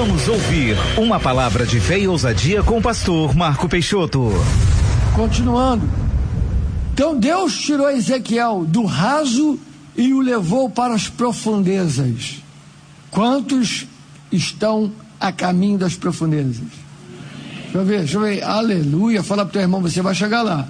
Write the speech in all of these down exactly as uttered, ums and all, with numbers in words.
Vamos ouvir uma palavra de fé e ousadia com o pastor Marco Peixoto. Continuando. Então Deus tirou Ezequiel do raso e o levou para as profundezas. Quantos estão a caminho das profundezas? Deixa eu ver, deixa eu ver. Aleluia. Fala para o teu irmão, você vai chegar lá.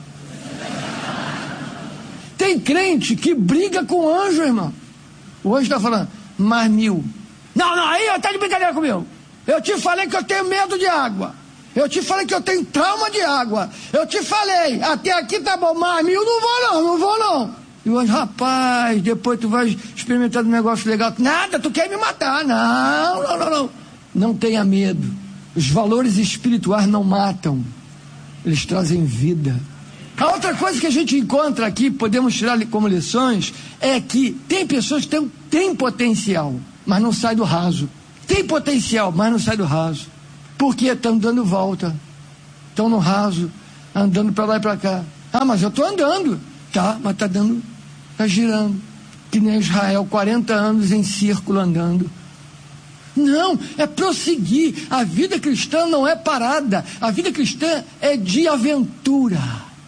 Tem crente que briga com o anjo, irmão. O anjo está falando, mais mil. Não, não, aí está de brincadeira comigo. Eu te falei que eu tenho medo de água. Eu te falei que eu tenho trauma de água. Eu te falei, até aqui tá bom, mais mil, não vou não, não vou não. E o anjo, rapaz, depois tu vai experimentar um negócio legal. Nada, tu quer me matar. Não, não, não, não. Não tenha medo. Os valores espirituais não matam. Eles trazem vida. A outra coisa que a gente encontra aqui, podemos tirar como lições, é que tem pessoas que têm, têm potencial, mas não sai do raso. Tem potencial, mas não sai do raso. Porque estão dando volta. Estão no raso, andando para lá e para cá. Ah, mas eu estou andando. Tá, mas está dando, está girando. Que nem Israel, quarenta anos em círculo andando. Não, é prosseguir. A vida cristã não é parada. A vida cristã é de aventura.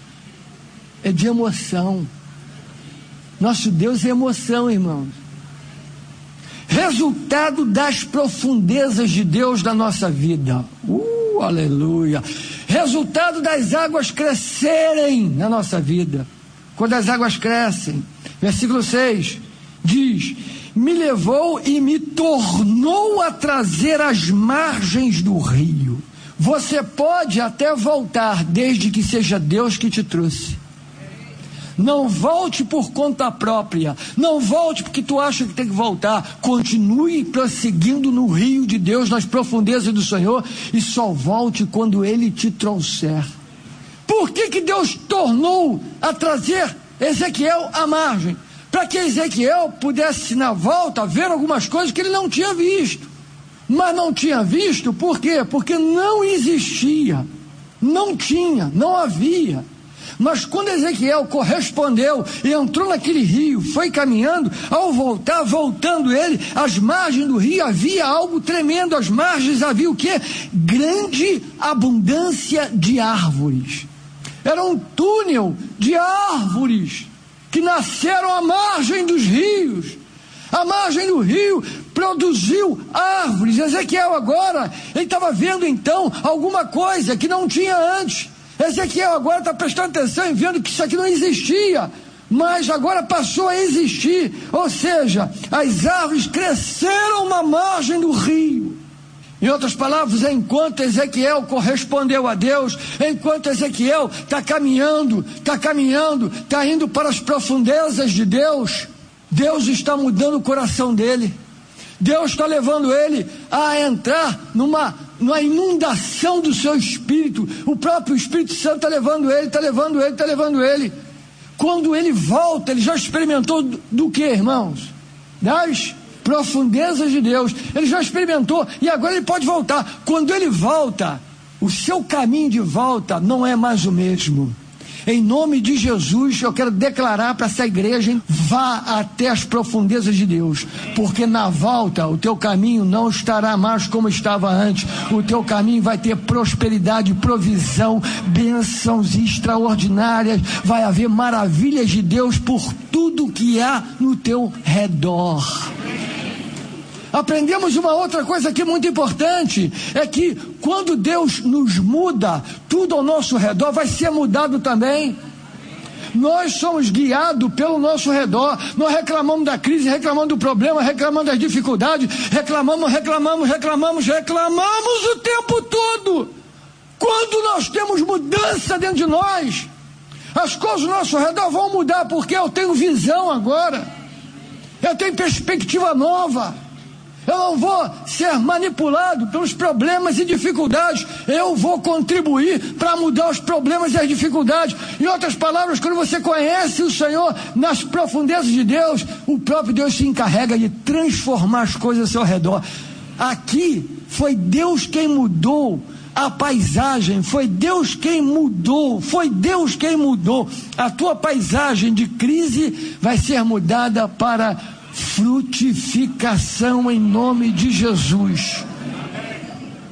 É de emoção. Nosso Deus é emoção, irmãos. Resultado das profundezas de Deus na nossa vida. Uh, aleluia. Resultado das águas crescerem na nossa vida. Quando as águas crescem, versículo seis, diz, me levou e me tornou a trazer as margens do rio. Você pode até voltar, desde que seja Deus que te trouxe. Não volte por conta própria. Não volte porque tu acha que tem que voltar. Continue prosseguindo no rio de Deus, nas profundezas do Senhor, e só volte quando Ele te trouxer. Por que que Deus tornou a trazer Ezequiel à margem? Para que Ezequiel pudesse, na volta, ver algumas coisas que ele não tinha visto. Mas não tinha visto, por quê? Porque não existia. Não tinha, não havia. Mas quando Ezequiel correspondeu e entrou naquele rio, foi caminhando, ao voltar, voltando ele, às margens do rio havia algo tremendo. Às margens havia o quê? Grande abundância de árvores. Era um túnel de árvores que nasceram à margem dos rios. A margem do rio produziu árvores. Ezequiel agora, ele estava vendo então alguma coisa que não tinha antes. Ezequiel agora está prestando atenção e vendo que isso aqui não existia, mas agora passou a existir. Ou seja, as árvores cresceram na margem do rio. Em outras palavras, enquanto Ezequiel correspondeu a Deus, enquanto Ezequiel está caminhando, está caminhando, está indo para as profundezas de Deus, Deus está mudando o coração dele. Deus está levando ele a entrar numa, numa inundação do seu espírito. O próprio Espírito Santo está levando ele, está levando ele, está levando ele. Quando ele volta, ele já experimentou do, do que, irmãos? Das profundezas de Deus. Ele já experimentou e agora ele pode voltar. Quando ele volta, o seu caminho de volta não é mais o mesmo. Em nome de Jesus, eu quero declarar para essa igreja, vá até as profundezas de Deus, porque na volta o teu caminho não estará mais como estava antes. O teu caminho vai ter prosperidade, provisão, bênçãos extraordinárias, vai haver maravilhas de Deus por tudo que há no teu redor. Aprendemos uma outra coisa aqui muito importante, é que quando Deus nos muda, tudo ao nosso redor vai ser mudado também. Nós somos guiados pelo nosso redor. Nós reclamamos da crise, reclamamos do problema, reclamamos das dificuldades, reclamamos, reclamamos, reclamamos, reclamamos o tempo todo. Quando nós temos mudança dentro de nós, as coisas ao nosso redor vão mudar, porque eu tenho visão agora, eu tenho perspectiva nova. Eu não vou ser manipulado pelos problemas e dificuldades. Eu vou contribuir para mudar os problemas e as dificuldades. Em outras palavras, quando você conhece o Senhor nas profundezas de Deus, o próprio Deus se encarrega de transformar as coisas ao seu redor. Aqui foi Deus quem mudou a paisagem, foi Deus quem mudou, foi Deus quem mudou. A tua paisagem de crise vai ser mudada para frutificação em nome de Jesus.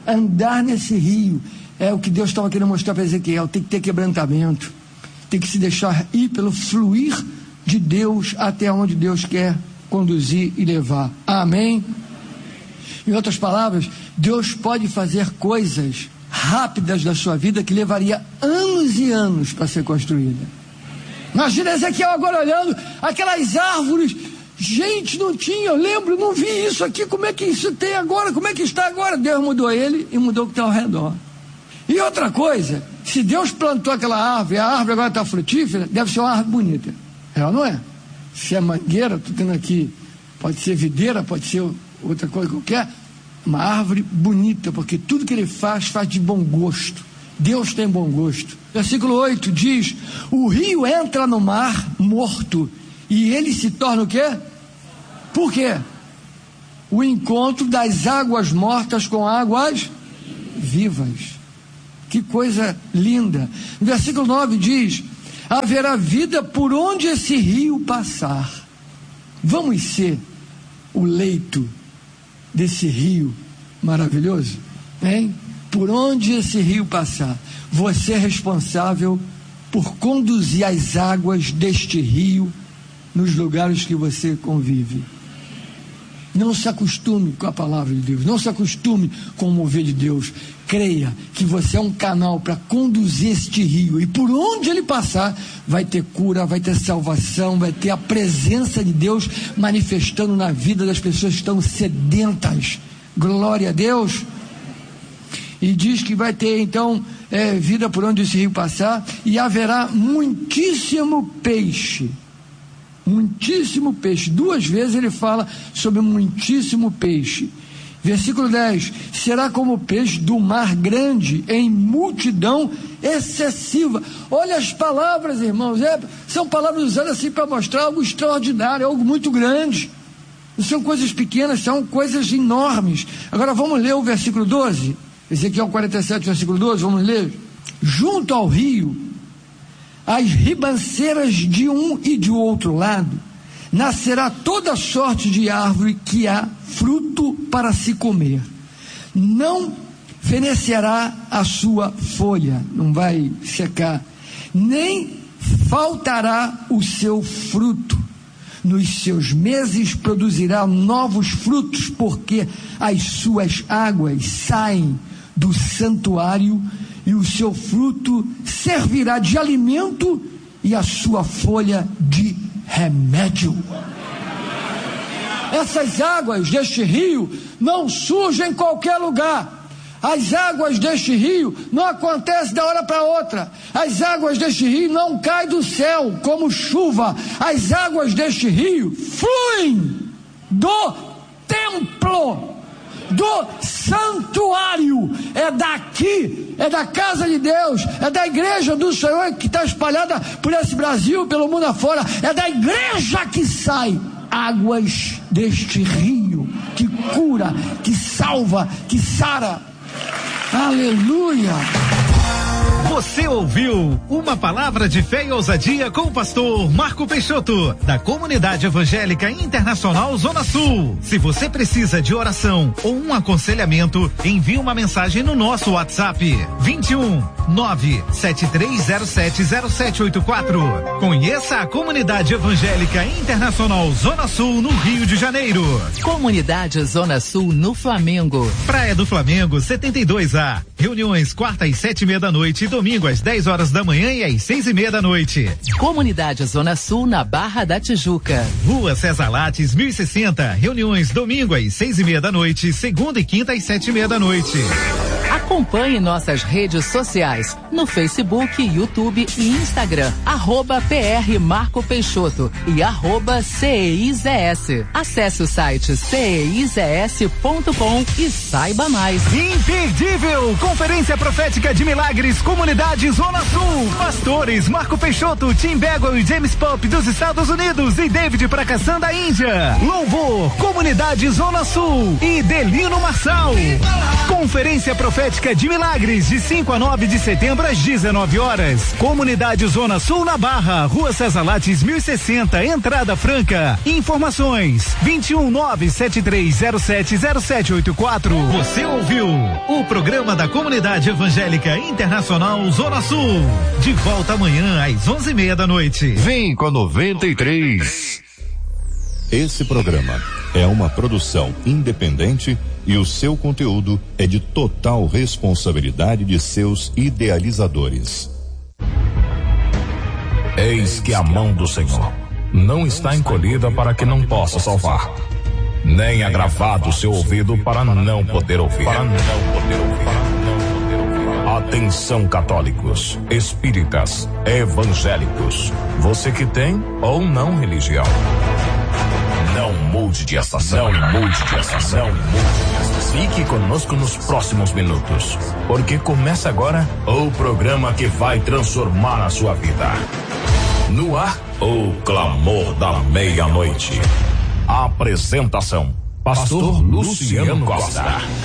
andar nesse rio. É o que Deus estava querendo mostrar para Ezequiel. Tem que ter quebrantamento, tem que se deixar ir pelo fluir de Deus até onde Deus quer conduzir e levar. Amém? Em outras palavras, Deus pode fazer coisas rápidas da sua vida que levaria anos e anos para ser construída. Imagina Ezequiel agora olhando aquelas árvores. Gente, não tinha, eu lembro, não vi isso aqui, como é que isso tem agora, como é que está agora? Deus mudou ele e mudou o que está ao redor. E outra coisa, se Deus plantou aquela árvore, a árvore agora está frutífera, deve ser uma árvore bonita. É ou não é? Se é mangueira, estou tendo aqui, pode ser videira, pode ser outra coisa qualquer, uma árvore bonita, porque tudo que ele faz, faz de bom gosto. Deus tem bom gosto. Versículo oito diz: o rio entra no mar morto e ele se torna o quê? Por quê? O encontro das águas mortas com águas vivas. Que coisa linda. No versículo nove diz: haverá vida por onde esse rio passar. Vamos ser o leito desse rio maravilhoso, hein? Por onde esse rio passar, você é responsável por conduzir as águas deste rio nos lugares que você convive. Não se acostume com a palavra de Deus, não se acostume com o mover de Deus. Creia que você é um canal para conduzir este rio, e por onde ele passar, vai ter cura, vai ter salvação, vai ter a presença de Deus manifestando na vida das pessoas que estão sedentas. Glória a Deus. E diz que vai ter então é, vida por onde esse rio passar, e haverá muitíssimo peixe. Muitíssimo peixe. Duas vezes ele fala sobre muitíssimo peixe. Versículo dez: será como o peixe do mar grande, em multidão excessiva. Olha as palavras, irmãos, é, são palavras usadas assim para mostrar algo extraordinário, algo muito grande. Não são coisas pequenas, são coisas enormes. Agora vamos ler o versículo doze. Ezequiel quarenta e sete, versículo doze, vamos ler. Junto ao rio, as ribanceiras de um e de outro lado, nascerá toda sorte de árvore que há fruto para se comer. Não fenecerá a sua folha, não vai secar, nem faltará o seu fruto. Nos seus meses produzirá novos frutos, porque as suas águas saem do santuário, e o seu fruto servirá de alimento e a sua folha de remédio. Essas águas deste rio não surgem em qualquer lugar. As águas deste rio não acontecem da hora para outra. As águas deste rio não caem do céu como chuva. As águas deste rio fluem do templo, do santuário. É daqui, é da casa de Deus, é da igreja do Senhor que está espalhada por esse Brasil, pelo mundo afora. É da igreja que sai águas deste rio, que cura, que salva, que sara. Aleluia. Você ouviu uma palavra de fé e ousadia com o pastor Marco Peixoto, da Comunidade Evangélica Internacional Zona Sul. Se você precisa de oração ou um aconselhamento, envie uma mensagem no nosso WhatsApp vinte e um, nove sete três zero sete zero sete oito quatro. Conheça a Comunidade Evangélica Internacional Zona Sul no Rio de Janeiro. Comunidade Zona Sul no Flamengo. Praia do Flamengo setenta e dois A. Reuniões quarta às sete e meia da noite e domingo às dez horas da manhã e às seis e meia da noite. Comunidade Zona Sul na Barra da Tijuca. Rua César Lattes mil e sessenta. Reuniões domingo às seis e meia da noite, segunda e quinta às sete e meia da noite. Acompanhe nossas redes sociais no Facebook, YouTube e Instagram, arroba P R Marco Peixoto e arroba C E I Z S. Acesse o site C E I Z S ponto com e saiba mais. Imperdível! Conferência Profética de Milagres, Comunidade Zona Sul. Pastores Marco Peixoto, Tim Bagwell e James Pope dos Estados Unidos e David Prakassan da Índia. Louvor, Comunidade Zona Sul e Delino Marçal. Conferência Profética Ótica de Milagres, de cinco a nove de setembro às dezenove horas. Comunidade Zona Sul na Barra, Rua César Lattes mil e sessenta, entrada franca. Informações vinte e um nove sete três zero sete zero sete oito quatro. Você ouviu o programa da Comunidade Evangélica Internacional Zona Sul. De volta amanhã às onze e meia da noite. Vem com a noventa e três. Esse programa é uma produção independente e o seu conteúdo é de total responsabilidade de seus idealizadores. Eis que a mão do Senhor não está encolhida para que não possa salvar, nem agravado o seu ouvido para não poder ouvir. Para não poder ouvir. Atenção, católicos, espíritas, evangélicos, você que tem ou não religião. Não mude de estação, não mude de estação, mude de estação. Fique conosco nos próximos minutos, porque começa agora o programa que vai transformar a sua vida. No ar, o clamor da meia-noite. Apresentação: Pastor Luciano Costa.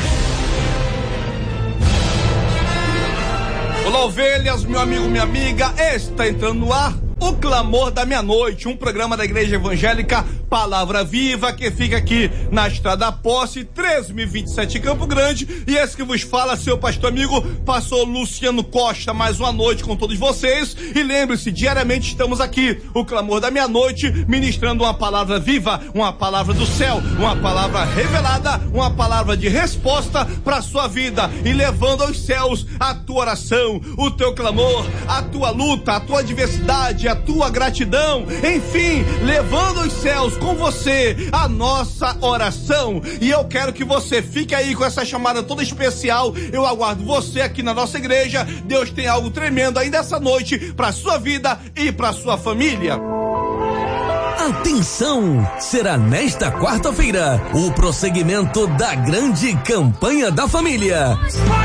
Olá, ovelhas, meu amigo, minha amiga, está entrando no ar o Clamor da Meia-Noite, um programa da Igreja Evangélica Palavra Viva, que fica aqui na Estrada Posse, três mil e vinte e sete, Campo Grande. E esse que vos fala, seu pastor amigo, pastor Luciano Costa, mais uma noite com todos vocês. E lembre-se, diariamente estamos aqui, o Clamor da Meia-Noite, ministrando uma palavra viva, uma palavra do céu, uma palavra revelada, uma palavra de resposta para a sua vida, e levando aos céus a tua oração, o teu clamor, a tua luta, a tua adversidade, a tua gratidão, enfim, levando aos céus com você a nossa oração. E eu quero que você fique aí com essa chamada toda especial. Eu aguardo você aqui na nossa igreja. Deus tem algo tremendo ainda essa noite para sua vida e para sua família. Atenção! Será nesta quarta-feira o prosseguimento da grande campanha da família.